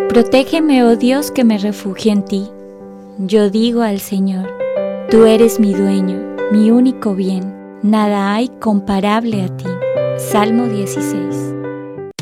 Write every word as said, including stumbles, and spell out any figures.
Protégeme, oh Dios, que me refugio en ti. Yo digo al Señor, tú eres mi dueño, mi único bien, nada hay comparable a ti. Salmo dieciséis.